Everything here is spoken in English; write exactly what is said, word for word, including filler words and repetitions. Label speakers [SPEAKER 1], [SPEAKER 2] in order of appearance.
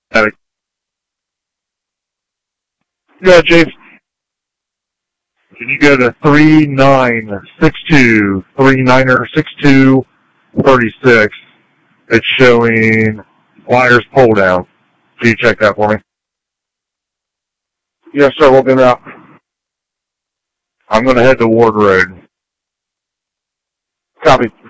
[SPEAKER 1] Attic. Yeah, Chief. Can you go to three nine six two, three nine six two, thirty-six? It's showing wires pull down. Can you check that for me? Yes, sir. We'll get out. I'm going to head to Ward Road. Copy.